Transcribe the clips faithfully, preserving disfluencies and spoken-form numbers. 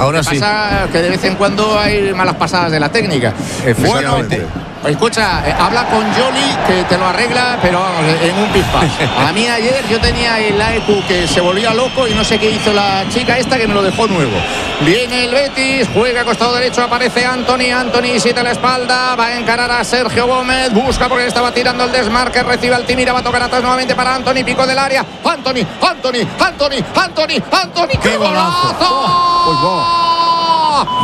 Ahora Lo que sí. pasa que de vez en cuando hay malas pasadas de la técnica. Bueno, escucha, eh, habla con Johnny que te lo arregla, pero vamos, en un pispás. A mí ayer yo tenía el A E Q que se volvía loco y no sé qué hizo la chica esta que me lo dejó nuevo. Viene el Betis, juega a costado derecho, aparece Anthony, Anthony siete la espalda, va a encarar a Sergio Gómez, busca porque estaba tirando el desmarque, recibe Altimira, va a tocar atrás nuevamente para Anthony, pico del área, Anthony, Anthony, Anthony, Anthony, Anthony, ¡qué golazo! ¡Oh!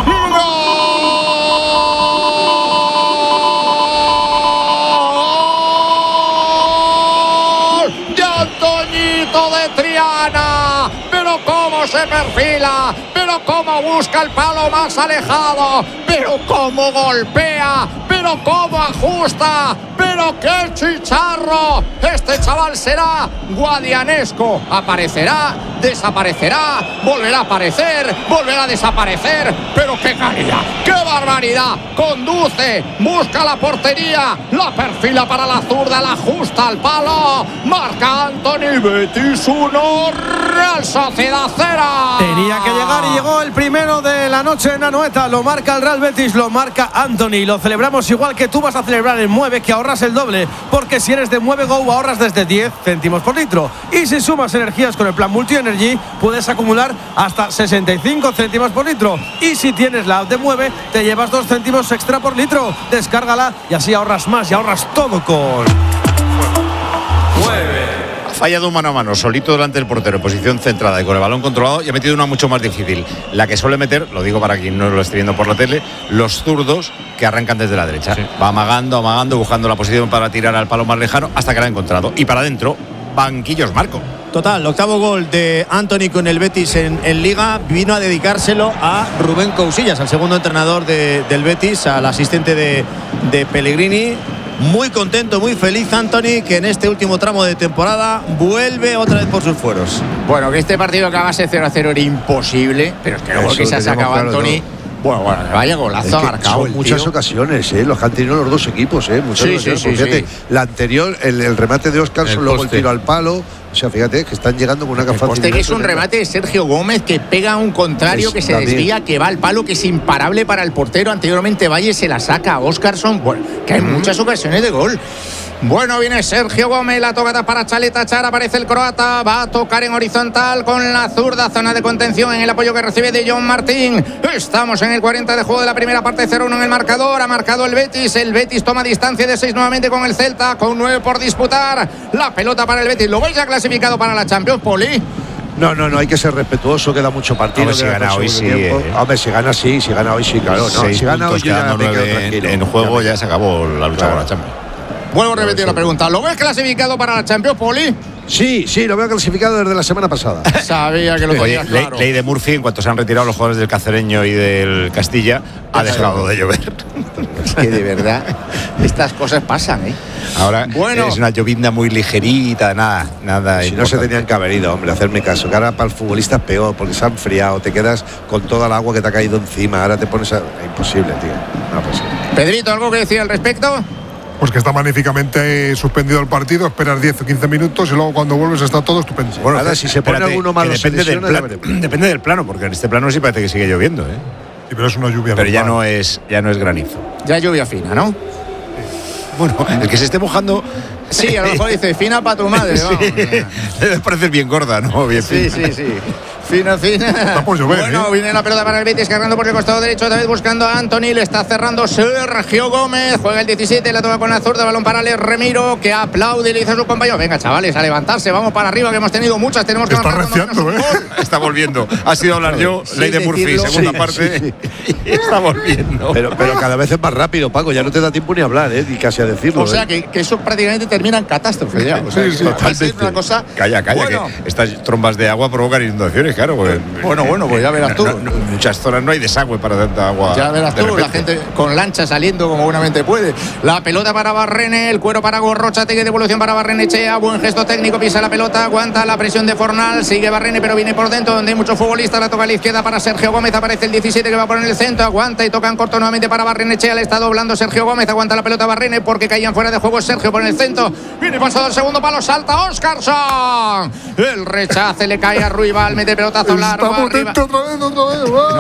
¡Gol! ¡De Antoñito de Triana! ¡Pero cómo se perfila! ¡Pero cómo busca el palo más alejado! ¡Pero cómo golpea! ¡Pero cómo ajusta! ¡Pero qué chicharro! Este chaval será guadianesco. Aparecerá, desaparecerá, volverá a aparecer, volverá a desaparecer. ¡Pero qué calidad! ¡Qué barbaridad! Conduce, busca la portería, la perfila para la zurda, la ajusta al palo. Marca Anthony, Betis uno, Real Sociedad cero. Tenía que llegar y llegó el primero de la noche en Anoeta. Lo marca el Real Betis, lo marca Anthony. Lo celebramos igual que tú vas a celebrar en Mueve, que ahorras el doble. Porque si eres de Mueve Go ahorras desde diez céntimos por litro. Y si sumas energías con el plan Multi Energy, puedes acumular hasta sesenta y cinco céntimos por litro. Y si tienes la app de Mueve, te llevas dos céntimos extra por litro. Descárgala y así ahorras más y ahorras todo con Mueve. Ha fallado un mano a mano, solito delante del portero, en posición centrada y con el balón controlado, y ha metido una mucho más difícil. La que suele meter, lo digo para quien no lo esté viendo por la tele, los zurdos que arrancan desde la derecha. Sí. Va amagando, amagando, buscando la posición para tirar al palo más lejano hasta que la ha encontrado. Y para adentro, banquillos, Marco. Total, octavo gol de Anthony con el Betis en, en Liga. Vino a dedicárselo a Rubén Cousillas, al segundo entrenador de, del Betis, al asistente de, de Pellegrini. Muy contento, muy feliz Anthony, que en este último tramo de temporada vuelve otra vez por sus fueros. Bueno, que este partido acabase cero a cero era imposible, pero es que luego que se ha sacado claro Anthony. Bueno, bueno, vaya golazo ha marcado. Son muchas tío. ocasiones, ¿eh? Los que han tenido los dos equipos, ¿eh? Muchas sí, ocasiones. Sí, sí, fíjate, sí. la anterior, el, el remate de Óscarson, luego el tiro al palo. O sea, fíjate que están llegando con una capacidad. Este que es un remate de Sergio Gómez que pega a un contrario, es, que se también desvía, que va al palo, que es imparable para el portero. Anteriormente Valle se la saca a Óscarson. Bueno, que hay mm. muchas ocasiones de gol. Bueno, viene Sergio Gómez, la tocada para Chaleta Char, aparece el croata, va a tocar en horizontal con la zurda, zona de contención en el apoyo que recibe de John Martín. Estamos en el cuarenta de juego de la primera parte, cero uno en el marcador, ha marcado el Betis, el Betis toma distancia de seis nuevamente con el Celta, con nueve por disputar, la pelota para el Betis. ¿Lo veis ya clasificado para la Champions, Poli? No, no, no, hay que ser respetuoso, queda mucho partido. Hombre, si gana hoy sí. Eh. Hombre, si gana sí, si gana hoy sí, claro. No, si gana hoy ya me quedo tranquilo. En juego ya se acabó la lucha claro. por la Champions. Vuelvo a repetir la pregunta. ¿Lo ves clasificado para la Champions, Poli? Sí, sí, lo veo clasificado desde la semana pasada. Sabía que lo tenía claro. Ley de Murphy, en cuanto se han retirado los jugadores del Cacereño y del Castilla, ha dejado de llover. Es que de verdad, estas cosas pasan, ¿eh? Ahora bueno, es una llovizna muy ligerita, nada, nada. Si importante. No se tenían que haber ido, hombre, hacerme caso. Que ahora para el futbolista es peor, porque se ha enfriado, te quedas con toda el agua que te ha caído encima. Ahora te pones a. Imposible, tío. No, posible. Pedrito, ¿algo que decir al respecto? Pues que está magníficamente suspendido el partido, esperas diez o quince minutos y luego cuando vuelves está todo estupendo. Bueno, ahora si se pone alguno malo depende, del plan, depende del plano, porque en este plano sí parece que sigue lloviendo, ¿eh? Sí, pero es una lluvia Pero normal. ya no es ya no es granizo. Ya lluvia fina, ¿no? Bueno, el que se esté mojando. Sí, a lo mejor dice fina para tu madre, sí, vamos. Debe parecer bien gorda, ¿no? Bien sí, fina. sí, sí. Fina, fina. Está por llover, bueno, ¿eh? viene la pelota para el Betis, cargando por el costado derecho, otra vez buscando a Anthony, le está cerrando Sergio Gómez, juega el diecisiete, la toma con la zurda, balón para Alex Remiro, que aplaude y le dice a sus compañeros, venga chavales, a levantarse, vamos para arriba, que hemos tenido muchas, tenemos que está reciando, ¿eh? Está volviendo, ha sido hablar yo, sí, Ley de Murphy, decirlo. segunda sí, parte, sí, sí. Está volviendo. Pero, pero cada vez es más rápido, Paco, ya no te da tiempo ni a hablar, ¿eh? Ni casi a decirlo. O sea, ¿eh? que, que eso prácticamente termina en catástrofe ya. O sea, sí, sí, totalmente. Una cosa. Calla, calla, bueno. que estas trombas de agua provocan inundaciones, claro. Porque, bueno, bueno, pues ya verás tú. No, no, en muchas zonas no hay desagüe para tanta agua. Ya verás tú, la gente con lancha saliendo como buenamente puede. La pelota para Barrene, el cuero para Gorrochategui, devolución para Barrenechea, buen gesto técnico, pisa la pelota, aguanta la presión de Fornal, sigue Barrene, pero viene por dentro, donde hay muchos futbolistas, la toca a la izquierda para Sergio Gómez, aparece el diecisiete que va a poner el centro, aguanta y toca en corto nuevamente para Barrenechea, le está doblando Sergio Gómez, aguanta la pelota Barrene porque caían fuera de juego Sergio por el centro, viene pasado el segundo palo, salta Óscarson, el rechace le cae a Ruibal, mete pelotazo largo Estamos arriba. dentro otra vez, otra vez.